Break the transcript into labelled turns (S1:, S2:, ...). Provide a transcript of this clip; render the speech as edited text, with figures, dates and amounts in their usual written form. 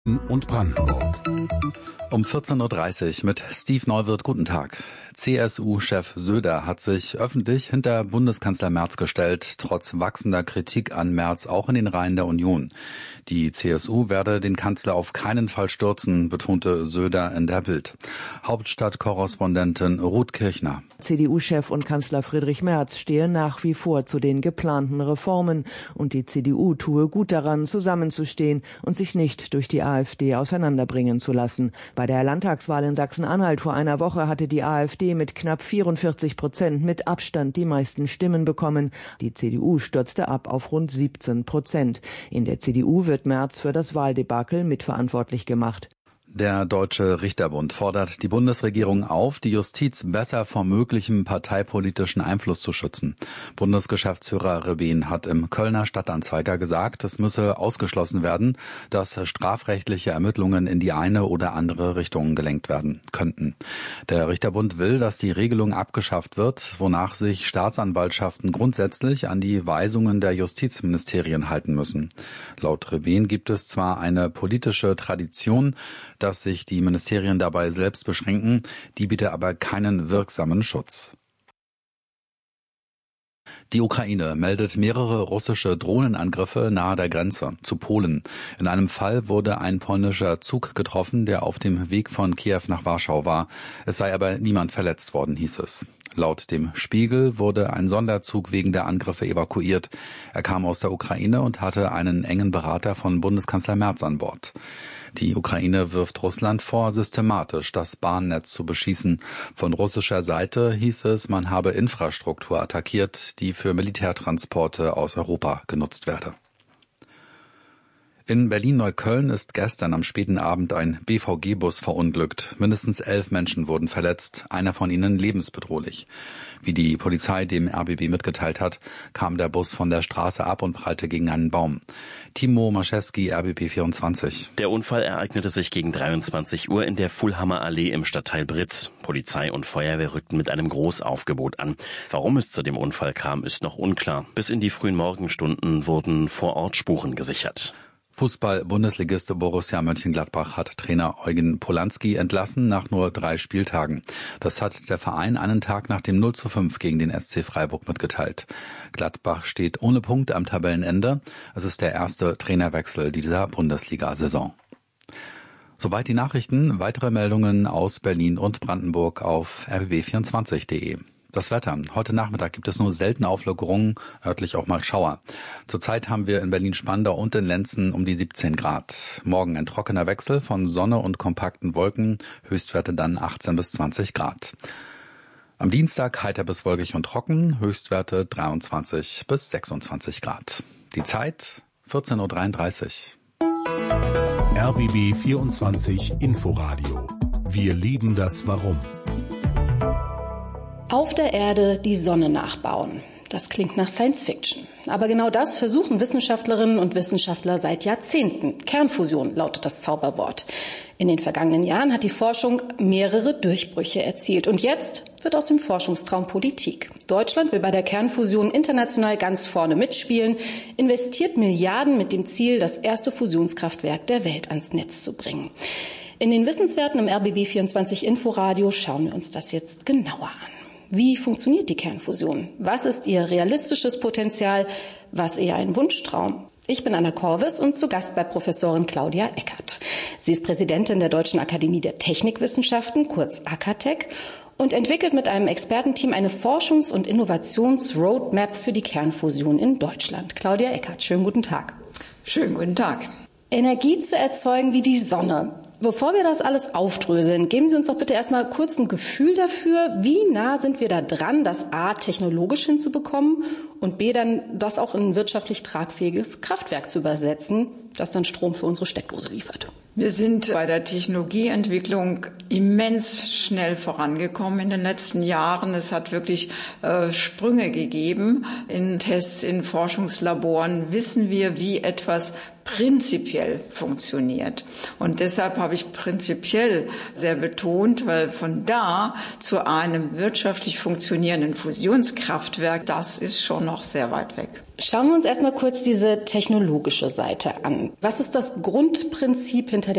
S1: und Brandenburg.
S2: Um 14.30 Uhr mit Steve Neuwirth. Guten Tag. CSU-Chef Söder hat sich öffentlich hinter Bundeskanzler Merz gestellt, trotz wachsender Kritik an Merz auch in den Reihen der Union. Die CSU werde den Kanzler auf keinen Fall stürzen, betonte Söder in der Bild. Hauptstadtkorrespondentin Ruth Kirchner.
S3: CDU-Chef und Kanzler Friedrich Merz stehe nach wie vor zu den geplanten Reformen und die CDU tue gut daran, zusammenzustehen und sich nicht durch die AfD auseinanderbringen zu lassen. Bei der Landtagswahl in Sachsen-Anhalt vor einer Woche hatte die AfD mit knapp 44% mit Abstand die meisten Stimmen bekommen. Die CDU stürzte ab auf rund 17%. In der CDU wird Merz für das Wahldebakel mitverantwortlich gemacht.
S2: Der Deutsche Richterbund fordert die Bundesregierung auf, die Justiz besser vor möglichem parteipolitischen Einfluss zu schützen. Bundesgeschäftsführer Rebehn hat im Kölner Stadtanzeiger gesagt, es müsse ausgeschlossen werden, dass strafrechtliche Ermittlungen in die eine oder andere Richtung gelenkt werden könnten. Der Richterbund will, dass die Regelung abgeschafft wird, wonach sich Staatsanwaltschaften grundsätzlich an die Weisungen der Justizministerien halten müssen. Laut Rebehn gibt es zwar eine politische Tradition, dass sich die Ministerien dabei selbst beschränken, die biete aber keinen wirksamen Schutz. Die Ukraine meldet mehrere russische Drohnenangriffe nahe der Grenze zu Polen. In einem Fall wurde ein polnischer Zug getroffen, der auf dem Weg von Kiew nach Warschau war. Es sei aber niemand verletzt worden, hieß es. Laut dem Spiegel wurde ein Sonderzug wegen der Angriffe evakuiert. Er kam aus der Ukraine und hatte einen engen Berater von Bundeskanzler Merz an Bord. Die Ukraine wirft Russland vor, systematisch das Bahnnetz zu beschießen. Von russischer Seite hieß es, man habe Infrastruktur attackiert, die für Militärtransporte aus Europa genutzt werde. In Berlin-Neukölln ist gestern am späten Abend ein BVG-Bus verunglückt. Mindestens 11 Menschen wurden verletzt, einer von ihnen lebensbedrohlich. Wie die Polizei dem RBB mitgeteilt hat, kam der Bus von der Straße ab und prallte gegen einen Baum. Timo Maschewski, RBB 24.
S4: Der Unfall ereignete sich gegen 23 Uhr in der Fulhammer Allee im Stadtteil Britz. Polizei und Feuerwehr rückten mit einem Großaufgebot an. Warum es zu dem Unfall kam, ist noch unklar. Bis in die frühen Morgenstunden wurden vor Ort Spuren gesichert.
S2: Fußball-Bundesligist Borussia Mönchengladbach hat Trainer Eugen Polanski entlassen nach nur 3 Spieltagen. Das hat der Verein einen Tag nach dem 0:5 gegen den SC Freiburg mitgeteilt. Gladbach steht ohne Punkt am Tabellenende. Es ist der erste Trainerwechsel dieser Bundesliga-Saison. Soweit die Nachrichten. Weitere Meldungen aus Berlin und Brandenburg auf rbb24.de. Das Wetter. Heute Nachmittag gibt es nur seltene Auflockerungen, örtlich auch mal Schauer. Zurzeit haben wir in Berlin-Spandau und in Lenzen um die 17 Grad. Morgen ein trockener Wechsel von Sonne und kompakten Wolken, Höchstwerte dann 18 bis 20 Grad. Am Dienstag heiter bis wolkig und trocken, Höchstwerte 23 bis 26 Grad. Die Zeit 14.33
S1: Uhr. RBB 24 Inforadio. Wir lieben das Warum.
S5: Auf der Erde die Sonne nachbauen. Das klingt nach Science Fiction. Aber genau das versuchen Wissenschaftlerinnen und Wissenschaftler seit Jahrzehnten. Kernfusion lautet das Zauberwort. In den vergangenen Jahren hat die Forschung mehrere Durchbrüche erzielt. Und jetzt wird aus dem Forschungstraum Politik. Deutschland will bei der Kernfusion international ganz vorne mitspielen, investiert Milliarden mit dem Ziel, das erste Fusionskraftwerk der Welt ans Netz zu bringen. In den Wissenswerten im RBB 24 Inforadio schauen wir uns das jetzt genauer an. Wie funktioniert die Kernfusion? Was ist ihr realistisches Potenzial? Was eher ein Wunschtraum? Ich bin Anna Korvis und zu Gast bei Professorin Claudia Eckert. Sie ist Präsidentin der Deutschen Akademie der Technikwissenschaften, kurz AKTech, und entwickelt mit einem Expertenteam eine Forschungs- und Innovations-Roadmap für die Kernfusion in Deutschland. Claudia Eckert, schönen guten Tag.
S6: Schönen guten Tag.
S5: Energie zu erzeugen wie die Sonne. Bevor wir das alles aufdröseln, geben Sie uns doch bitte erstmal kurz ein Gefühl dafür, wie nah sind wir da dran, das A technologisch hinzubekommen und B dann das auch in ein wirtschaftlich tragfähiges Kraftwerk zu übersetzen, das dann Strom für unsere Steckdose liefert.
S6: Wir sind bei der Technologieentwicklung immens schnell vorangekommen in den letzten Jahren. Es hat wirklich Sprünge gegeben. In Tests, in Forschungslaboren wissen wir, wie etwas prinzipiell funktioniert. Und deshalb habe ich prinzipiell sehr betont, weil von da zu einem wirtschaftlich funktionierenden Fusionskraftwerk, das ist schon noch sehr weit weg.
S5: Schauen wir uns erstmal kurz diese technologische Seite an. Was ist das Grundprinzip hinter